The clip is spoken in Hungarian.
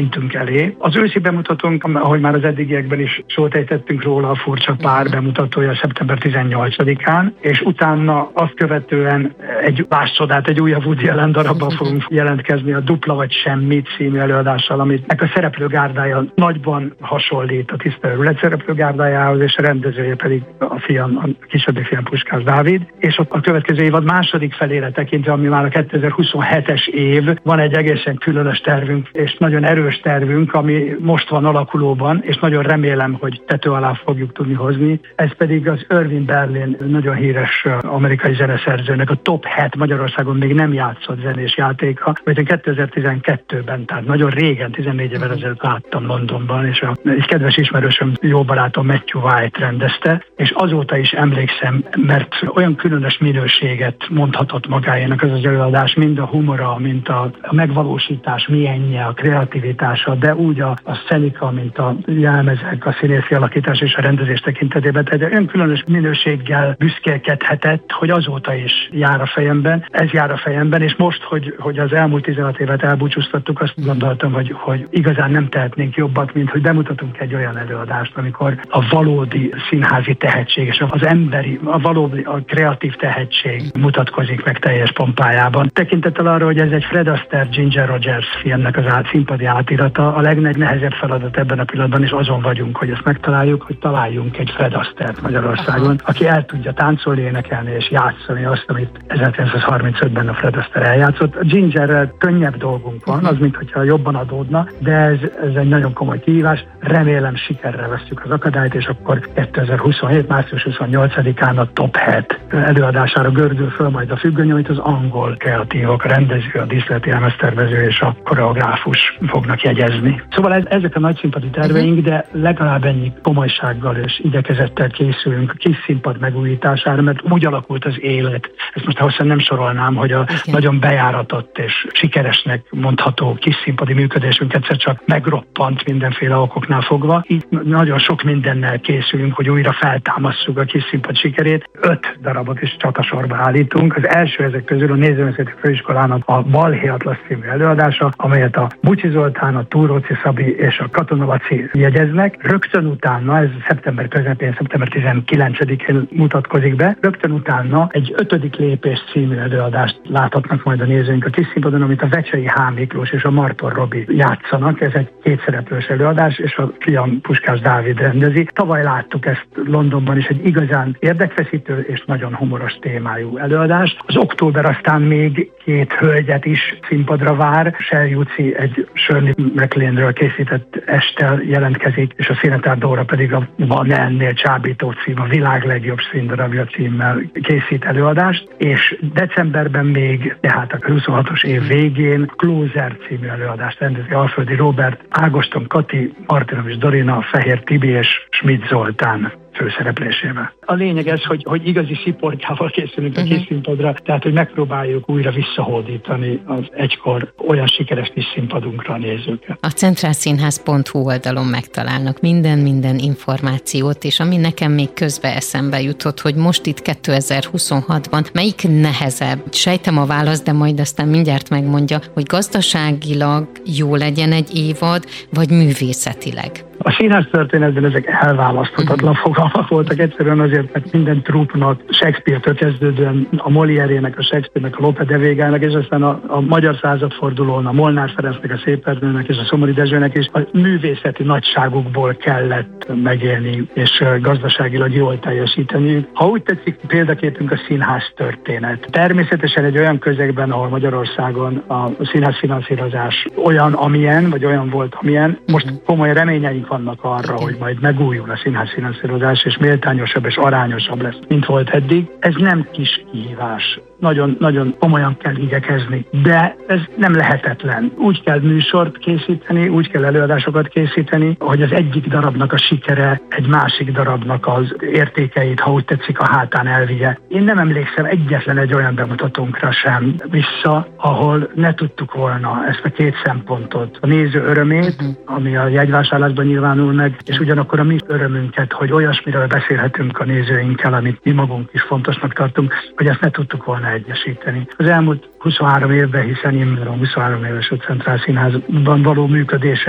mentünk elé. Az őszi bemutatónk, ahogy már az eddigiekben is szót ejtettünk róla, a Furcsa Pár bemutatója szeptember 18-án, és utána azt követően egy váscsodát, egy újabb Woody Allen darabban fogunk jelentkezni, a Dupla vagy Semmi című előadással, aminek a szereplőgárdája nagyban hasonlít a Tiszta Őrület szereplőgárdájához, és a rendezője pedig a kisebbik fiam Puskás Dávid. És a következő évad második felére tekintve, ami már a 2027-es év, van egy egészen különös tervünk, és nagyon erős tervünk, ami most van alakulóban, és nagyon remélem, hogy tető alá fogjuk tudni hozni. Ez pedig az Irving Berlin, nagyon híres amerikai zeneszerzőnek a top 7 Magyarországon még nem játszott zenés játéka, amit én 2012-ben, tehát nagyon régen, 14 évvel ezelőtt láttam Londonban, és egy kedves ismerősöm, jó barátom Matthew White rendezte, és azóta is emlékszem, mert olyan különös minőséget mondhatott magáénak az előadás, mind a humora, mint a megvalósítás milyenje, a kreativitása, de úgy a szenika, mint a jelmezek, a színészi alakítás és a rendezés tekintetében. Tehát olyan különös minőséggel büszkélkedhetett, hogy azóta is jár a fejemben, ez jár a fejemben, és most, hogy az elmúlt 16 évet elbúcsúztattuk, azt gondoltam, hogy igazán nem tehetnénk jobbat, mint hogy bemutatunk egy olyan előadást, amikor a valódi színházi tehetség és az emberi, a kreatív tehetség mutatkozik meg teljes pompájában. Tekintettel arra, hogy ez egy Fred Astaire, Ginger Rogers filmnek az színpadi átirata, a legnehezebb feladat ebben a pillanatban, és azon vagyunk, hogy ezt megtaláljuk, hogy találjunk egy Fred Astaire-t Magyarországon, aki el tudja táncolni, énekelni és játszani azt, amit 1935-ben a Fred Astaire eljátszott. A Gingerrel könnyebb dolgunk van, az mintha jobban adódna, de ez egy nagyon komoly kihívás. Remélem sikerrel vesszük az akadályt, és akkor 2027. március 28-án a Top 7 előadására gördül föl majd a függöny, amit az angol kreatívok, a rendező, a díszleti elemeztervező és a koreográfus fognak jegyezni. Szóval ezek a nagy színpadi terveink, de legalább ennyi komolysággal és igyekezettel készülünk a kis színpad megújítására, mert úgy alakult az élet. Ezt most hosszan nem sorolnám, hogy a nagyon bejáratott és sikeresnek mondható kis színpadi működésünk egyszer csak megroppant mindenféle okoknál fogva. Így nagyon sok mindennel készülünk, hogy újra feltámasszuk a kis színpad sikerét. 5 darabot is csatasorba állítunk. Az első ezek közül a Nézőművészeti Főiskolának a Balhé Atlasz című előadása, amelyet a Bucsi Zoltán, a Túróci Szabi és a Katona Laci jegyeznek. Rögtön utána, ez szeptember közepén, szeptember 19-én mutatkozik be, rögtön utána egy 5. lépés című előadást láthatnak majd a nézőink a kis színpadon, amit a Vecsei H. Miklós és a Marton Robi játszanak. Ez egy 2 szereplős előadás, és a fiam Puskás Dávid rendezi. Tavaly láttuk ezt Londonban is, egy igazán érdekfeszítő és nagyon humoros témájú előadás. Az október aztán még 2 hölgyet is színpadra vár. Sherry Uci egy Shirley MacLaine-ről készített esttel jelentkezik, és a Szinetár Dóra pedig a Van ennél csábító cím, a világ legjobb színdarabja címmel készít előadást, és decemberben még, tehát a 26-os év végén Closer című előadást rendezi Alföldi Róbert, Ágoston Kati, Martinovics Dorina, Fehér Tibi és Schmidt Zoltán főszereplésével. A lényeg ez, hogy igazi sziporkával készülünk a kis színpadra, tehát hogy megpróbáljuk újra visszahódítani az egykor olyan sikeres kis színpadunkra a nézőket. A centrálszínház.hu oldalon megtalálnak minden információt, és ami nekem még közbe eszembe jutott, hogy most itt 2026-ban melyik nehezebb? Sejtem a választ, de majd aztán mindjárt megmondja, hogy gazdaságilag jó legyen egy évad, vagy művészetileg. A színház történetben ezek elválaszthatatlan fogalmak voltak, egyszerűen azért, mert minden trúpnak, Shakespeare-től kezdődően a Molière-ének, a Shakespeare-nek, a Lope de Végának, és aztán a magyar századfordulón a Molnár Ferencnek, a Szép Ernőnek és a Szomori Dezsőnek is a művészeti nagyságukból kellett megélni, és gazdaságilag jól teljesíteni. Ha úgy tetszik, példaképünk a színház történet. Természetesen egy olyan közegben, ahol Magyarországon a színház finanszírozás olyan, amilyen, vagy olyan volt, amilyen, most komoly reményeink vannak arra, hogy majd megújul a színház finanszírozás, és méltányosabb és arányosabb lesz, mint volt eddig. Ez nem kis kihívás. Nagyon komolyan kell igyekezni, de ez nem lehetetlen. Úgy kell műsort készíteni, úgy kell előadásokat készíteni, hogy az egyik darabnak a sikere egy másik darabnak az értékeit, ha úgy tetszik, a hátán elvigye. Én nem emlékszem egyetlen egy olyan bemutatónkra sem vissza, ahol ne tudtuk volna ezt a 2 szempontot. A néző örömét, ami a jegyvásárlásban nyilvánul meg, és ugyanakkor a mi örömünket, hogy olyasmiről beszélhetünk a nézőinkkel, amit mi magunk is fontosnak tartunk, hogy ezt ne tudtuk volna egyesíteni. Az elmúlt 23 évben, hiszen én 23 éves a Centrálszínházban való működése